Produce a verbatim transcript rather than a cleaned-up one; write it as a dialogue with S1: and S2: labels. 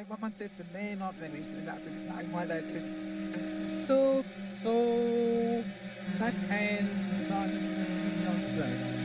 S1: like my contestant name, not saying this and that, it's like my dad said, so, so, that hands on, you know,